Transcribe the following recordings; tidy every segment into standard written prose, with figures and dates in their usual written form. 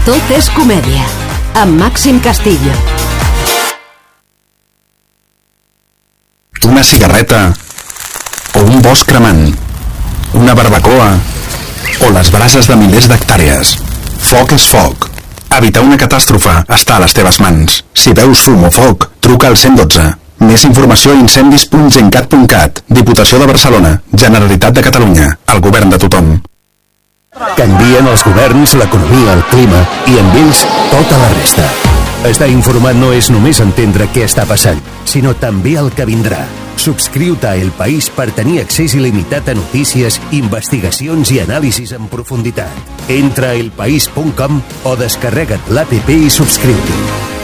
Tot és comèdia, amb Màxim Castillo. Una cigarreta o un bosc cremant, una barbacoa o les brases de milers d'hectàrees. Foc és foc. Evitar una catàstrofe està a les teves mans. Si veus fum o foc, truca al 112. Més informació a incendis.gencat.cat. Diputació de Barcelona, Generalitat de Catalunya, el govern de tothom. Canvien els governs, l'economia, el clima i amb ells tota la resta. Estar informat no és només entendre què està passant, sinó també el que vindrà. Subscriu-te a El País per tenir accés il·limitat a notícies, investigacions i anàlisis en profunditat. Entra a elpaís.com o descarrega't l'APP i subscriu-t'hi.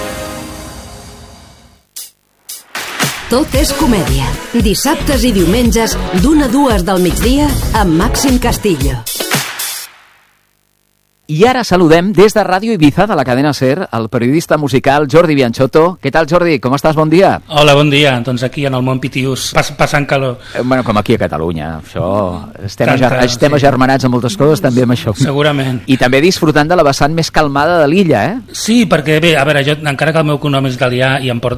Tot és comèdia. Dissabtes i diumenges d'1 a 2 del migdia amb Màxim Castillo. I ara saludem des de Ràdio Ibiza, de la cadena SER, el periodista musical Jordi Bianchotto. Què tal, Jordi? Com estàs? Bon dia. Hola, bon dia. Doncs aquí en el món Pitius, passant calor. Bueno, com aquí a Catalunya. Això... Estem agermanats en moltes coses, també amb això. Segurament. I també disfrutant de la vessant més calmada de l'illa, eh? Sí, perquè bé, a veure, jo, encara que el meu cognom és italià i ens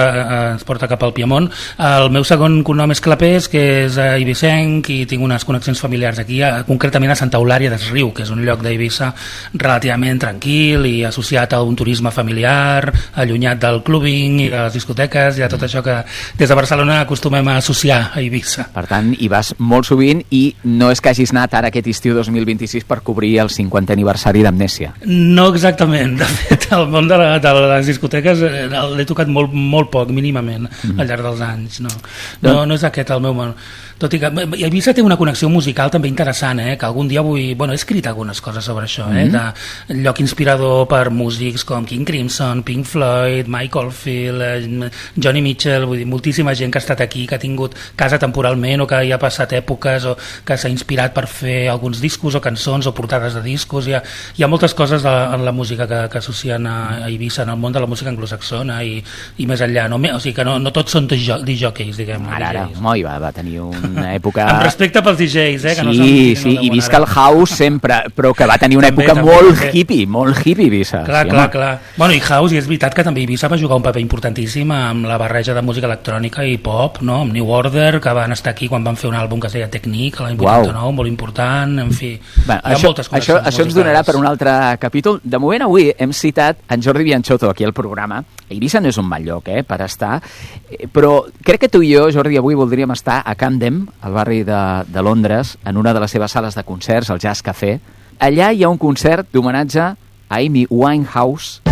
porta cap al Piemont, el meu segon cognom és Clapés, que és ibicenc, i tinc unes connexions familiars aquí, concretament a Santa Eulària des Riu, que és un lloc d'Eivissa relativament tranquil i associat a un turisme familiar, allunyat del clubbing i de les discoteques i de tot això que des de Barcelona acostumem a associar a Eivissa. Per tant, hi vas molt sovint i no és que hagis anat ara aquest estiu 2026 per cobrir el 50è aniversari d'Amnèsia. No exactament. De fet, el món de les discoteques l'he tocat molt poc, mínimament, al llarg dels anys. No és aquest el meu món. Tot i que Eivissa té una connexió musical també interessant, que algun dia vull... Bueno, he escrit algunes coses sobre això, de lloc inspirador per músics com King Crimson, Pink Floyd, Mike Oldfield, Johnny Mitchell, vull dir, moltíssima gent que ha estat aquí, que ha tingut casa temporalment o que hi ha passat èpoques o que s'ha inspirat per fer alguns discos o cançons o portades de discos. Hi ha moltes coses en la música que associen a Eivissa, en el món de la música anglosaxona i més enllà. O sigui que no tots són disc-jockeys, diguem. Ara, va tenir una època... Amb respecte pels DJs, que no sí, i visca el house sempre, però que va tenir una època molt hippie Eivissa. Clar. Bueno, i house, i és veritat que també Eivissa va jugar un paper importantíssim amb la barreja de música electrònica i pop, no? Amb New Order, que van estar aquí quan van fer un àlbum que es deia Technique, l'any 89, molt important, en fi. Hi ha moltes connexions. Això ens donarà per un altre capítol. De moment avui hem citat en Jordi Bianchotto aquí al programa. Eivissa no és un mal lloc, per estar, però crec que tu i jo, Jordi, avui voldríem estar a Camden, al barri de Londres, en una de les seves sales de concerts, el Jazz Café. Allà hi ha un concert d'homenatge a Amy Winehouse